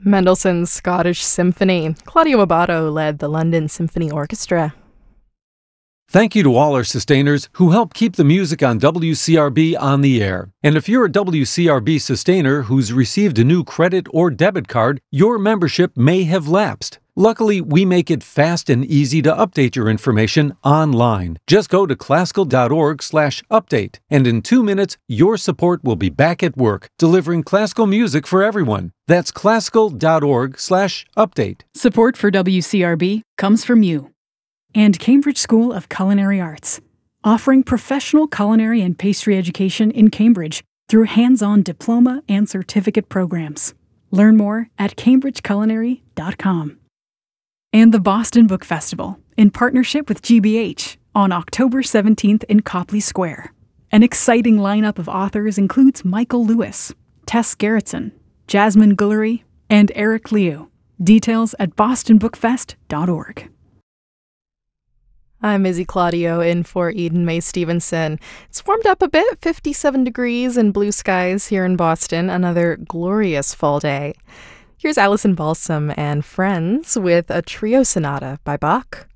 Mendelssohn's Scottish Symphony. Claudio Abbado led the London Symphony Orchestra. Thank you to all our sustainers who help keep the music on WCRB on the air. And if you're a WCRB sustainer who's received a new credit or debit card, your membership may have lapsed. Luckily, we make it fast and easy to update your information online. Just go to classical.org/update, and in 2 minutes, your support will be back at work, delivering classical music for everyone. That's classical.org/update. Support for WCRB comes from you and Cambridge School of Culinary Arts, offering professional culinary and pastry education in Cambridge through hands-on diploma and certificate programs. Learn more at cambridgeculinary.com. And the Boston Book Festival, in partnership with GBH, on October 17th in Copley Square. An exciting lineup of authors includes Michael Lewis, Tess Gerritsen, Jasmine Guillory, and Eric Liu. Details at bostonbookfest.org. I'm Izzy Claudio in for Eden May Stevenson. It's warmed up a bit, 57 degrees and blue skies here in Boston, another glorious fall day. Here's Alison Balsam and Friends with a trio sonata by Bach.